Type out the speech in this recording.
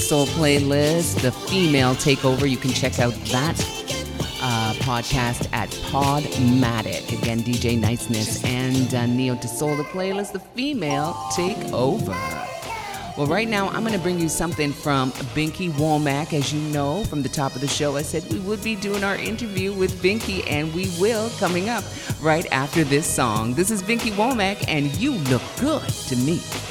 Soul playlist, The Female Takeover. You can check out that podcast at Podmatic. Again, DJ Niceness and Neo De Soul, the playlist, The Female Takeover. Well, right now, I'm going to bring you something from Binky Womack. As you know, from the top of the show, I said we would be doing our interview with Binky, and we will, coming up right after this song. This is Binky Womack, and You Look Good to Me.